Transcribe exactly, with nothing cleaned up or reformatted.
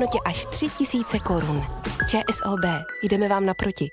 hodnotě až tři tisíce korun. ČSOB. Jdeme vám naproti.